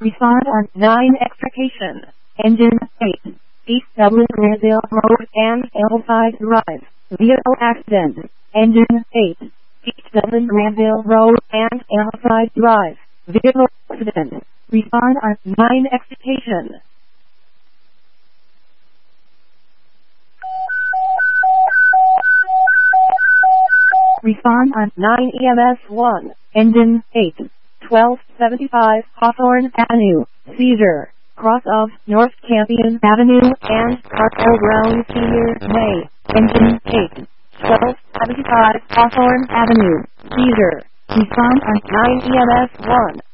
Respond on 9 extrication. Engine 8. East Dublin Granville Road and L5 Drive. Vehicle accident. Engine 8. East Dublin Granville Road and L5 Drive. Vehicle accident. Respond on 9 extrication. Respond on 9 EMS 1. Engine 8. 1275 Hawthorne Avenue. Seizure. Cross of North Campion Avenue and Cartel Brown Senior May. Engine 8. 1275 Hawthorne Avenue. Seizure. Respond on 9 EMS 1.